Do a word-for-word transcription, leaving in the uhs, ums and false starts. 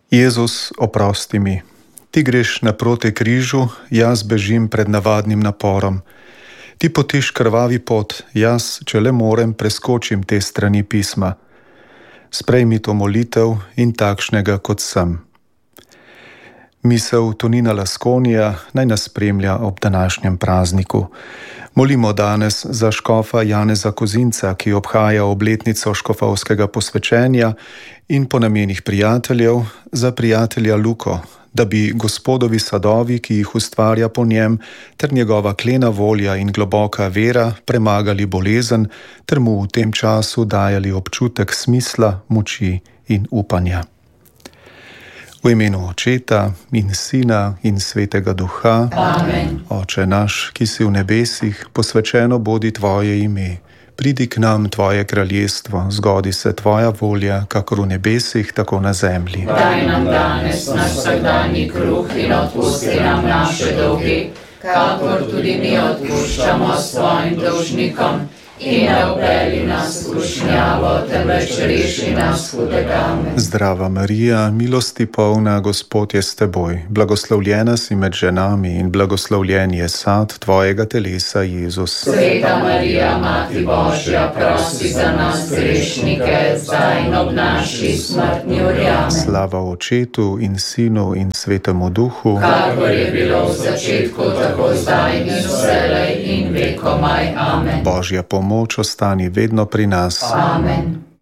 Jezus, oprosti mi. Ti greš naproti križu, jaz bežim pred navadnim naporom. Ti potiš krvavi pot, jaz, če le morem, preskočim te strani pisma. Sprejmi to molitev in takšnega, kot sem. Misel Tonina Lasconija naj nas spremlja ob današnjem prazniku. Molimo danes za škofa Janeza Kozinca, ki obhaja obletnico škofovskega posvečenja, in po namenih prijateljev za prijatelja Luko, da bi Gospodovi sadovi, ki jih ustvarja po njem, ter njegova klena volja in globoka vera premagali bolezen, ter mu v tem času dajali občutek smisla, moči in upanja. V imenu Očeta in Sina in Svetega Duha. Amen. Oče naš, ki si v nebesih, posvečeno bodi tvoje ime. Pridi k nam tvoje kraljestvo, zgodi se tvoja volja, kakor v nebesih, tako na zemlji. Daj nam danes naš vsakdanji kruh in odpusti nam naše dolge, kakor tudi mi odpuščamo svojim dolžnikom. In ne vpelji nas v skušnjavo, temveč reši nas hudega. Zdrava Marija, milosti polna, Gospod je s teboj. Blagoslovljena si med ženami in blagoslovljen je sad tvojega telesa, Jezus. Sveta Marija, Mati Božja, prosi za nas grešnike, zdaj in ob naši smrtni uri. Amen. Slava Očetu in Sinu in Svetemu Duhu, kakor je bilo v začetku, tako zdaj in vselej in vekomaj. Amen. Božja pomoč ostani vedno pri nas. Amen.